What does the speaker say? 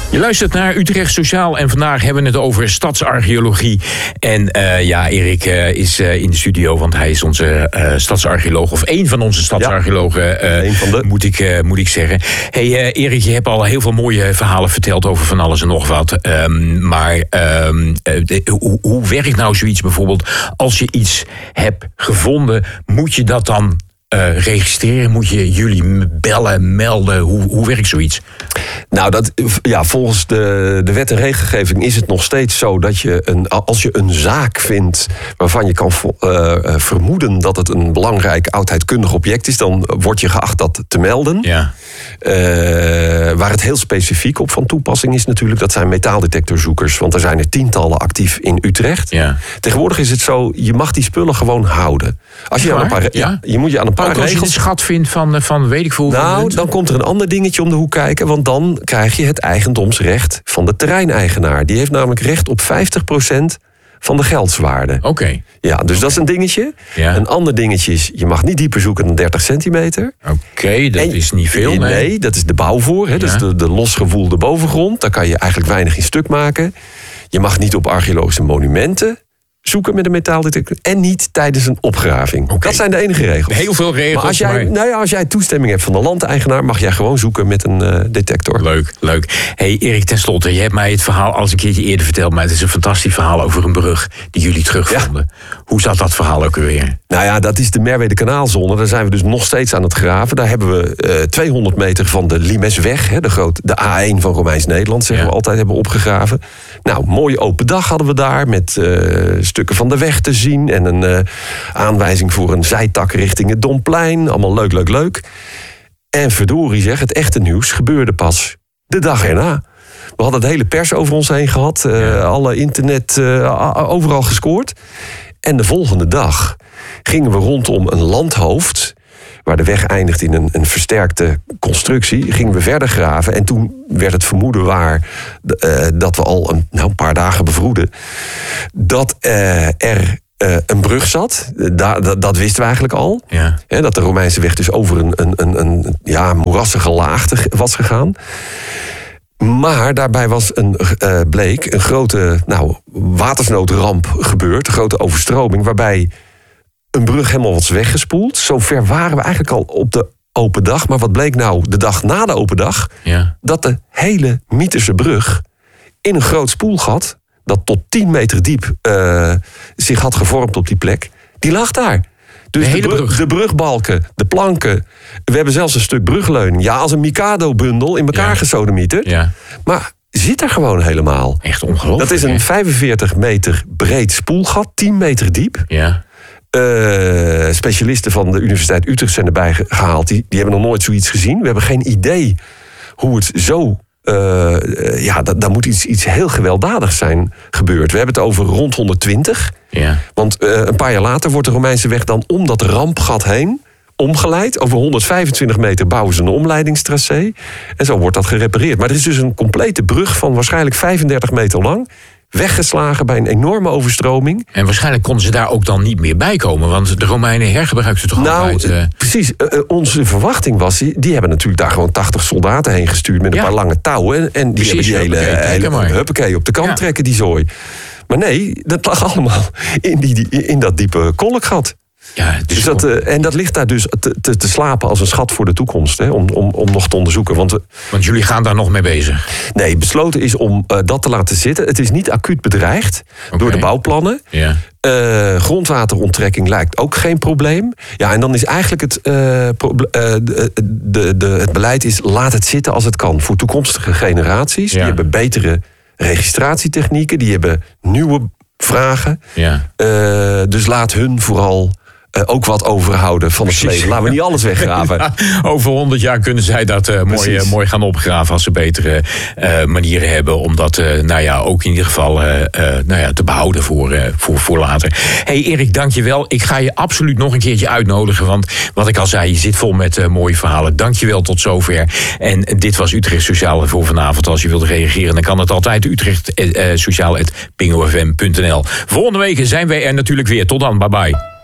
Je luistert naar Utrecht Sociaal en vandaag hebben we het over stadsarcheologie. En Erik is in de studio, want hij is onze stadsarcheoloog, of één van onze stadsarcheologen, moet ik zeggen. Hey Erik, je hebt al heel veel mooie verhalen verteld over van alles en nog wat. Hoe werkt nou zoiets bijvoorbeeld? Als je iets hebt gevonden, moet je dat dan registreren? Moet je jullie bellen, melden? Hoe werkt zoiets? Nou, volgens de wet en regelgeving is het nog steeds zo dat je als je een zaak vindt waarvan je kan vermoeden dat het een belangrijk oudheidkundig object is, dan word je geacht dat te melden. Ja. Waar het heel specifiek op van toepassing is natuurlijk, dat zijn metaaldetectorzoekers. Want er zijn er tientallen actief in Utrecht. Ja. Tegenwoordig is het zo, je mag die spullen gewoon houden. Als je je moet je aan een paar regels. Als je een schat vindt van weet ik veel. Nou, dan komt er een ander dingetje om de hoek kijken, want dan krijg je het eigendomsrecht van de terreineigenaar. Die heeft namelijk recht op 50% van de geldswaarde. Oké. Ja, dus dat is een dingetje. Ja. Een ander dingetje is, je mag niet dieper zoeken dan 30 centimeter. Oké, dat is niet veel. Nee, dat is de bouwvoer. Hè? Ja. Dus de losgevoelde bovengrond. Daar kan je eigenlijk weinig in stuk maken. Je mag niet op archeologische monumenten zoeken met een metaaldetector. En niet tijdens een opgraving. Okay. Dat zijn de enige regels. Heel veel regels. Maar als jij toestemming hebt van de landeigenaar, mag jij gewoon zoeken met een detector. Leuk. Hey Erik, tenslotte, je hebt mij het verhaal al eens een keertje eerder verteld, maar het is een fantastisch verhaal over een brug die jullie terugvonden. Ja. Hoe zat dat verhaal ook weer? Nou ja, dat is de Merwede Kanaalzone. Daar zijn we dus nog steeds aan het graven. Daar hebben we 200 meter van de Limesweg, de A1 van Romeins-Nederland, zeggen we altijd, hebben opgegraven. Nou, mooie open dag hadden we daar met stukken van de weg te zien en een aanwijzing voor een zijtak richting het Domplein. Allemaal leuk. En verdorie zeg, het echte nieuws gebeurde pas de dag erna. We hadden het hele pers over ons heen gehad, alle internet, overal gescoord. En de volgende dag gingen we rondom een landhoofd, waar de weg eindigt in een versterkte constructie, gingen we verder graven. En toen werd het vermoeden waar dat we al een paar dagen bevroeden dat er een brug zat. Dat wisten we eigenlijk al. Ja. Dat de Romeinse weg dus over een moerassige laagte was gegaan. Maar daarbij bleek een grote watersnoodramp gebeurd. Een grote overstroming, waarbij een brug helemaal was weggespoeld. Zover waren we eigenlijk al op de open dag. Maar wat bleek nou de dag na de open dag? Ja. Dat de hele Mythische brug in een groot spoelgat, dat tot 10 meter diep zich had gevormd op die plek, die lag daar. Dus de brugbalken, de planken. We hebben zelfs een stuk brugleuning. Ja, als een Mikado-bundel in elkaar gesodemieterd. Ja. Maar zit er gewoon helemaal. Echt ongelooflijk. Dat is een 45 meter breed spoelgat, 10 meter diep. Ja. Specialisten van de Universiteit Utrecht zijn erbij gehaald. Die hebben nog nooit zoiets gezien. We hebben geen idee hoe het zo. Daar moet iets heel gewelddadigs zijn gebeurd. We hebben het over rond 120. Ja. Want een paar jaar later wordt de Romeinse weg dan om dat rampgat heen omgeleid. Over 125 meter bouwen ze een omleidingstracé. En zo wordt dat gerepareerd. Maar er is dus een complete brug van waarschijnlijk 35 meter lang, weggeslagen bij een enorme overstroming. En waarschijnlijk konden ze daar ook dan niet meer bij komen, want de Romeinen hergebruikten toch altijd. Precies. Onze verwachting was, die hebben natuurlijk daar gewoon 80 soldaten heen gestuurd met een paar lange touwen. En die hebben die hele huppakee op de kant trekken, die zooi. Maar nee, dat lag allemaal in dat diepe kolkgat. Ja, dus en dat ligt daar dus te slapen als een schat voor de toekomst. Hè, om nog te onderzoeken. Want jullie gaan daar nog mee bezig? Nee, besloten is om dat te laten zitten. Het is niet acuut bedreigd door de bouwplannen. Ja. Grondwateronttrekking lijkt ook geen probleem. Ja, en dan is eigenlijk het beleid is, laat het zitten als het kan. Voor toekomstige generaties. Ja. Die hebben betere registratietechnieken. Die hebben nieuwe vragen. Ja. Dus laat hun vooral ook wat overhouden van het verleden. Laten we niet alles weggraven. Ja, over 100 jaar kunnen zij dat mooi gaan opgraven als ze betere manieren hebben om dat ook in ieder geval te behouden voor later. Hey Erik, dank je wel. Ik ga je absoluut nog een keertje uitnodigen, want wat ik al zei, je zit vol met mooie verhalen. Dank je wel tot zover. En dit was Utrecht Sociaal voor vanavond. Als je wilt reageren, dan kan het altijd Utrecht Sociaal@pingofm.nl. Volgende week zijn wij er natuurlijk weer. Tot dan, bye bye.